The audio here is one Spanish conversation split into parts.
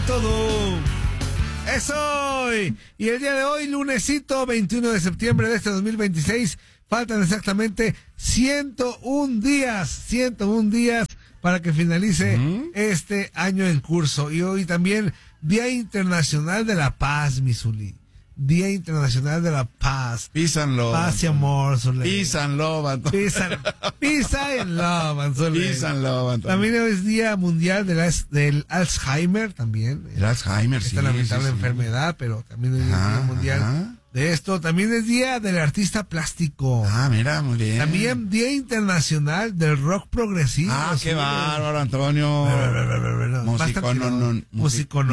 todo. Eso. Y el día de hoy, lunesito 21 de septiembre de este 2026, faltan exactamente 101 días para que finalice este año en curso. Y hoy también Día Internacional de la Paz, Misuli. Día Internacional de la Paz. Peace and love. Paz y amor, Soleil. Peace and love, Antonio. Peace and love, Soleil. Peace and love, Antonio. También hoy es Día Mundial del Alzheimer, también. El Alzheimer, sí. Esta lamentable enfermedad, pero también es Día Mundial de esto. También es Día del Artista Plástico. Ah, mira, muy bien. También Día Internacional del Rock Progresivo. Ah, qué bárbaro, Antonio. Músico,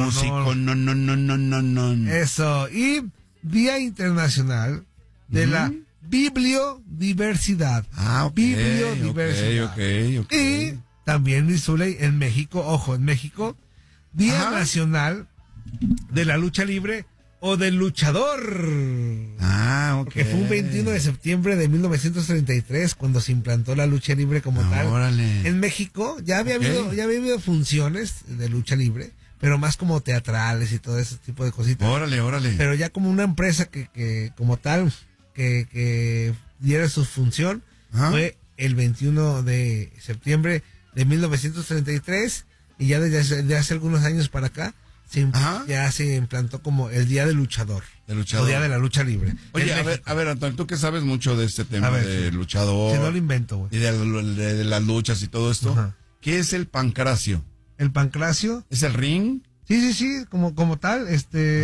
no. Eso. Y Día Internacional de la Bibliodiversidad. Ah, ok. Bibliodiversidad. Ok. Y también, Misuli, en México, en México, Día Nacional de la Lucha Libre o del Luchador. Ah, ok. Porque fue un 21 de septiembre de 1933 cuando se implantó la lucha libre como tal. Órale. En México ya había habido funciones de lucha libre, pero más como teatrales y todo ese tipo de cositas. Órale. Pero ya como una empresa que como tal, que diera su función, fue el 21 de septiembre de 1933, y ya desde hace algunos años para acá, ya se implantó como el Día del Luchador. O Día de la Lucha Libre. Oye, a ver, Antonio, tú que sabes mucho de este tema de luchador. Si no lo invento, güey. Y de las luchas y todo esto. Ajá. ¿Qué es el pancracio? ¿El pancracio? ¿Es el ring? Sí, como tal, es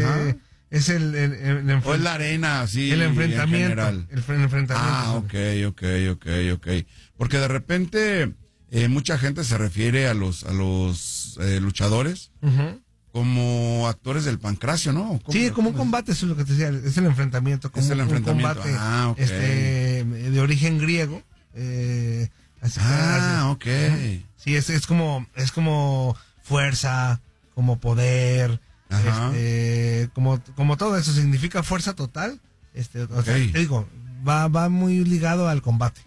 el o es la arena, sí. El enfrentamiento. El enfrentamiento. Ah, ok. Porque de repente mucha gente se refiere a los luchadores como actores del pancracio, ¿no? Sí, como un combate, eso es lo que te decía, es el enfrentamiento. Como es el enfrentamiento. Un combate de origen griego. Ok. Sí, es como fuerza, como poder, como todo eso significa fuerza total. O sea, te digo, va muy ligado al combate.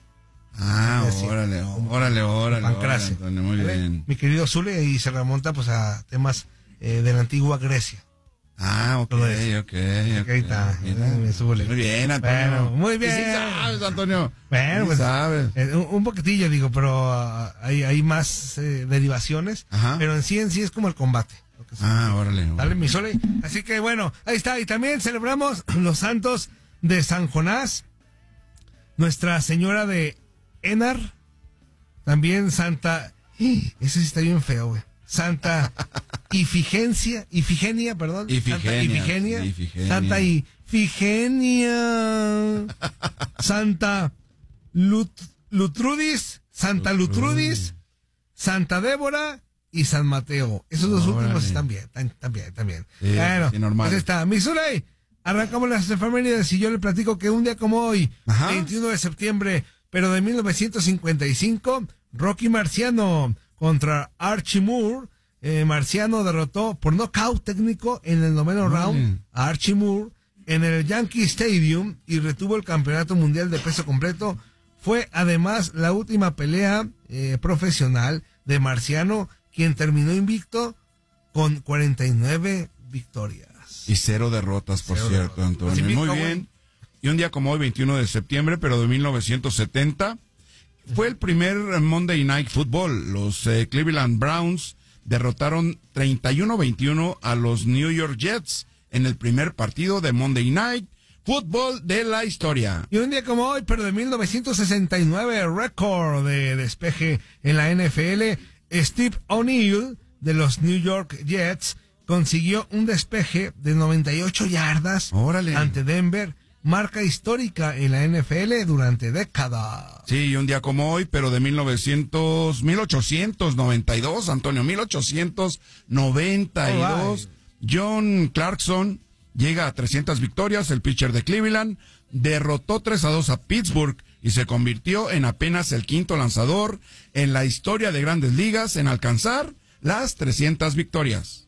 Órale, Antonio, muy bien. Mi querido Zule, y se remonta pues a temas de la antigua Grecia. Ok. Ahí está, muy bien, Antonio. Bueno, muy bien. Sí sabes, Antonio. Bueno, pues sabes. Un poquitillo, digo, pero hay más derivaciones. Pero en sí es como el combate. Órale. Dale, mi Sole. Así que bueno, ahí está. Y también celebramos los santos de San Jonás, Nuestra Señora de Enar, también Santa... Ese sí está bien feo, güey. Santa Ifigenia, perdón. Santa Ifigenia. Santa Ifigenia. Santa Lutrudis, Santa Lutrudis, Santa Débora y San Mateo. Esos dos últimos están bien. Sí, bueno, sí, normal. Pues está. Missouri, arrancamos las efemérides y yo le platico que un día como hoy, 21 de septiembre, pero de 1955, Rocky Marciano contra Archie Moore. Marciano derrotó por nocaut técnico en el 9º round a Archie Moore en el Yankee Stadium y retuvo el campeonato mundial de peso completo. Fue además la última pelea profesional de Marciano, quien terminó invicto con 49 victorias. Y 0 derrotas, por cierto, Antonio. Pues invicto, muy bien. Y un día como hoy, 21 de septiembre, pero de 1970, fue el primer Monday Night Football. Los Cleveland Browns derrotaron 31-21 a los New York Jets en el primer partido de Monday Night Football de la historia. Y un día como hoy, pero de 1969, récord de despeje en la NFL, Steve O'Neill de los New York Jets consiguió un despeje de 98 yardas ante Denver, marca histórica en la NFL durante décadas. Sí, un día como hoy, pero de 1892, Antonio, 1892, John Clarkson llega a 300 victorias, el pitcher de Cleveland, derrotó 3-2 a Pittsburgh y se convirtió en apenas el quinto lanzador en la historia de Grandes Ligas en alcanzar las 300 victorias.